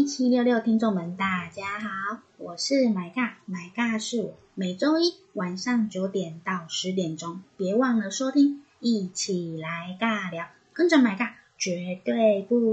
1766听众们大家好，我是买尬，买尬是我，每周一晚上9点到10点钟，别忘了收听，一起来尬聊，跟着买尬绝对不